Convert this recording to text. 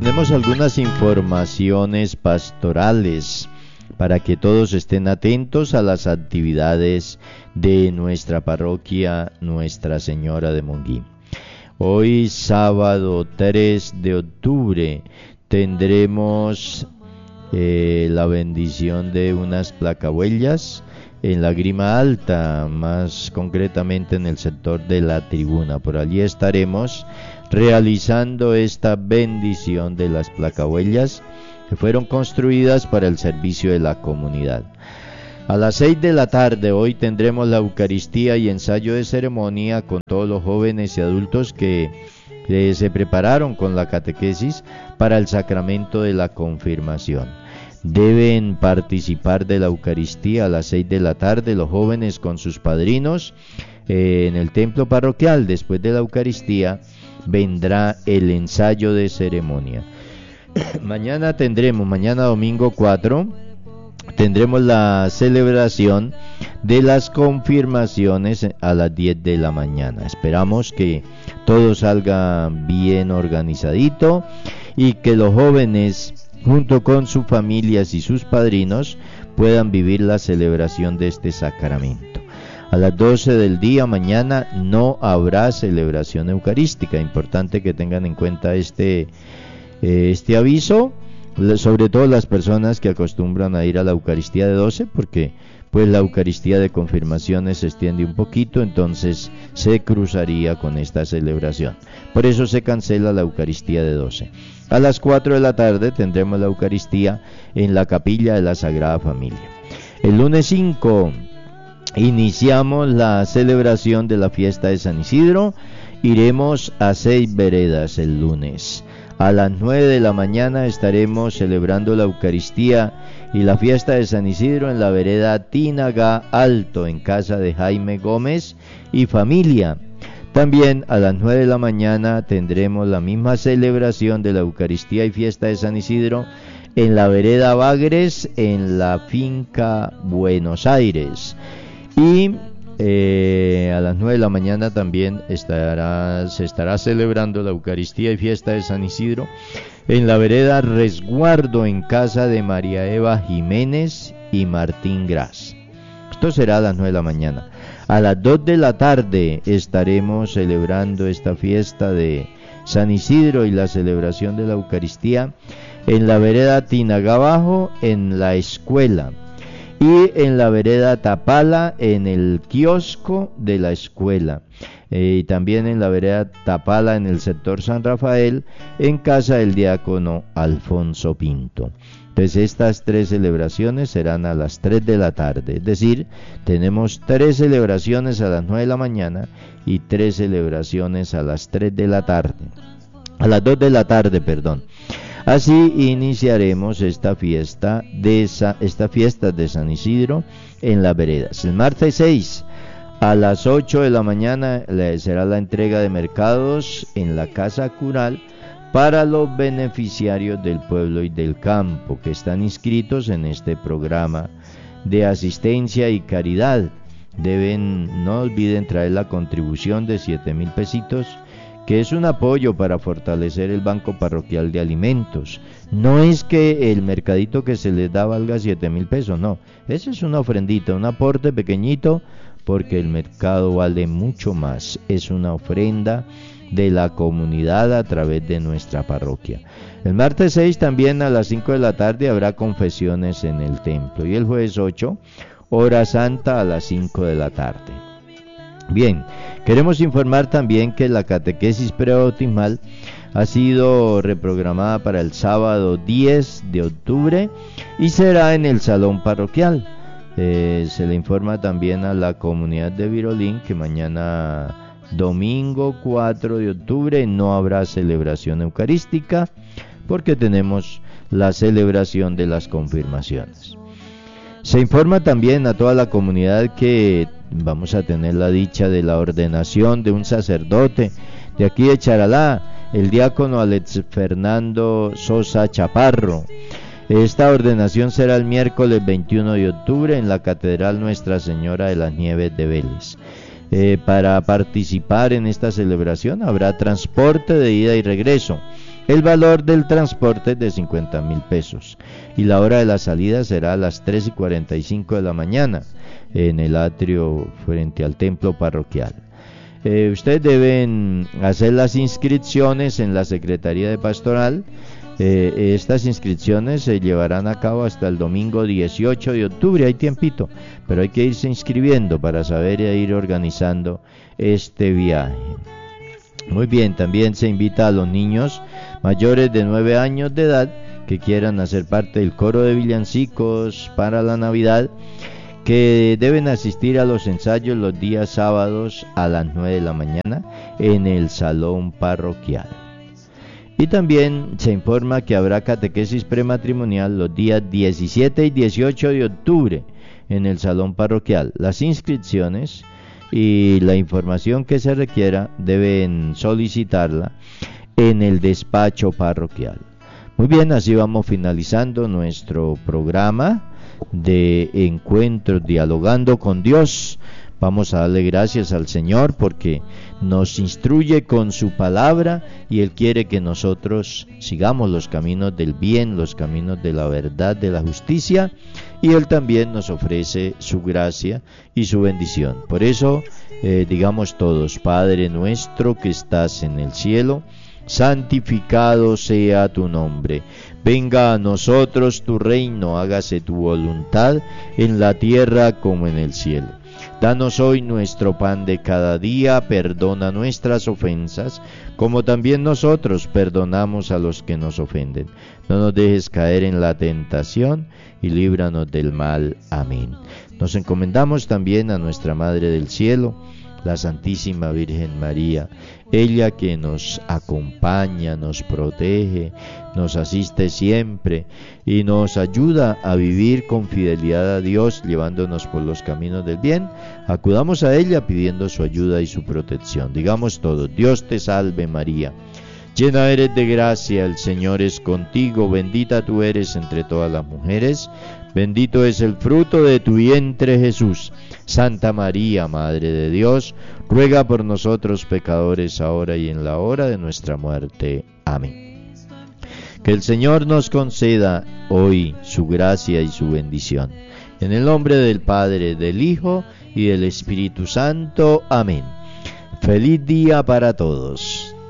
Tenemos algunas informaciones pastorales para que todos estén atentos a las actividades de nuestra parroquia Nuestra Señora de Monguí. Hoy, sábado 3 de octubre, tendremos la bendición de unas placahuellas en la Grima Alta, más concretamente en el sector de la tribuna. Por allí estaremos realizando esta bendición de las placahuellas que fueron construidas para el servicio de la comunidad. A las 6 de la tarde hoy tendremos la Eucaristía y ensayo de ceremonia con todos los jóvenes y adultos que se prepararon con la catequesis para el sacramento de la confirmación. Deben participar de la Eucaristía a las 6 de la tarde los jóvenes con sus padrinos en el templo parroquial. Después de la Eucaristía vendrá el ensayo de ceremonia. Mañana domingo 4, tendremos la celebración de las confirmaciones a las 10 de la mañana. Esperamos que todo salga bien organizadito y que los jóvenes, junto con sus familias y sus padrinos, puedan vivir la celebración de este sacramento. A las 12 del día mañana no habrá celebración eucarística. Importante que tengan en cuenta este aviso, sobre todo las personas que acostumbran a ir a la Eucaristía de 12, porque pues la Eucaristía de confirmaciones se extiende un poquito, entonces se cruzaría con esta celebración. Por eso se cancela la Eucaristía de 12. A las 4 de la tarde tendremos la Eucaristía en la capilla de la Sagrada Familia. El lunes 5 iniciamos la celebración de la fiesta de San Isidro. Iremos a 6 veredas el lunes. A las 9 de la mañana estaremos celebrando la Eucaristía y la fiesta de San Isidro en la vereda Tinaga Alto, en casa de Jaime Gómez y familia. También a las 9 de la mañana tendremos la misma celebración de la Eucaristía y fiesta de San Isidro en la vereda Bagres, en la finca Buenos Aires. Y a las 9 de la mañana también se estará celebrando la Eucaristía y fiesta de San Isidro en la vereda Resguardo, en casa de María Eva Jiménez y Martín Gras. Esto será a las 9 de la mañana. A las 2 de la tarde estaremos celebrando esta fiesta de San Isidro y la celebración de la Eucaristía en la vereda Tinagabajo, en la escuela, y en la vereda Tapala, en el kiosco de la escuela, y también en la vereda Tapala, en el sector San Rafael, en casa del diácono Alfonso Pinto. Entonces estas 3 celebraciones serán a las 3 de la tarde, es decir, tenemos 3 celebraciones a las 9 de la mañana y 3 celebraciones a las 3 de la tarde, a las 2 de la tarde, perdón. Así iniciaremos esta fiesta de San Isidro en las veredas. El martes 6 a las 8 de la mañana será la entrega de mercados en la Casa Cural para los beneficiarios del pueblo y del campo que están inscritos en este programa de asistencia y caridad. No olviden traer la contribución de 7,000 pesitos, que es un apoyo para fortalecer el Banco Parroquial de Alimentos. No es que el mercadito que se les da valga 7,000 pesos, no. Esa es una ofrendita, un aporte pequeñito, porque el mercado vale mucho más. Es una ofrenda de la comunidad a través de nuestra parroquia. El martes 6 también a las 5 de la tarde habrá confesiones en el templo. Y el jueves 8, hora santa a las 5 de la tarde. Bien, queremos informar también que la catequesis prebautismal ha sido reprogramada para el sábado 10 de octubre y será en el salón parroquial. Se le informa también a la comunidad de Virolín que mañana domingo 4 de octubre no habrá celebración eucarística porque tenemos la celebración de las confirmaciones. Se informa también a toda la comunidad que vamos a tener la dicha de la ordenación de un sacerdote de aquí de Charalá, el diácono Alex Fernando Sosa Chaparro. Esta ordenación será el miércoles 21 de octubre en la Catedral Nuestra Señora de las Nieves de Vélez. Para participar en esta celebración habrá transporte de ida y regreso. El valor del transporte es de 50,000 pesos y la hora de la salida será a las 3:45 de la mañana en el atrio frente al templo parroquial. Ustedes deben hacer las inscripciones en la Secretaría de Pastoral. Estas inscripciones se llevarán a cabo hasta el domingo 18 de octubre, hay tiempito, pero hay que irse inscribiendo para saber e ir organizando este viaje. Muy bien, también se invita a los niños mayores de 9 años de edad que quieran hacer parte del coro de villancicos para la Navidad, que deben asistir a los ensayos los días sábados a las 9 de la mañana en el salón parroquial. Y también se informa que habrá catequesis prematrimonial los días 17 y 18 de octubre en el salón parroquial. Las inscripciones y la información que se requiera deben solicitarla en el despacho parroquial. Muy bien, así vamos finalizando nuestro programa de encuentros dialogando con Dios. Vamos a darle gracias al Señor porque nos instruye con su palabra y Él quiere que nosotros sigamos los caminos del bien, los caminos de la verdad, de la justicia, y Él también nos ofrece su gracia y su bendición. Por eso digamos todos: Padre nuestro que estás en el cielo, santificado sea tu nombre. Venga a nosotros tu reino, hágase tu voluntad en la tierra como en el cielo. Danos hoy nuestro pan de cada día, perdona nuestras ofensas, como también nosotros perdonamos a los que nos ofenden. No nos dejes caer en la tentación y líbranos del mal. Amén. Nos encomendamos también a nuestra Madre del Cielo, la Santísima Virgen María, ella que nos acompaña, nos protege, nos asiste siempre y nos ayuda a vivir con fidelidad a Dios, llevándonos por los caminos del bien. Acudamos a ella pidiendo su ayuda y su protección. Digamos todos: Dios te salve María, llena eres de gracia, el Señor es contigo, bendita tú eres entre todas las mujeres, bendito es el fruto de tu vientre Jesús. Santa María, Madre de Dios, ruega por nosotros pecadores, ahora y en la hora de nuestra muerte. Amén. Que el Señor nos conceda hoy su gracia y su bendición. En el nombre del Padre, del Hijo y del Espíritu Santo. Amén. Feliz día para todos.